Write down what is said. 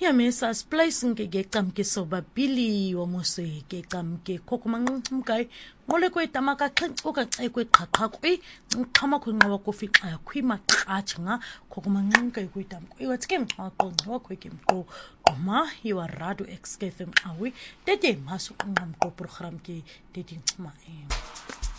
ya mesa splicing ke qam ke soba pili wa mose ke qam ke khokumangqumkai ngole ko itamaka xixo ka xekwe qhaqha kwi nqama khunqawa kofi xa khwima qathi nga khokumangqinka ikwitama iwatike mxaqo ngqwa kweke mqo ma yiwa radio XFM awi tete masu qamqo program ke tete nxuma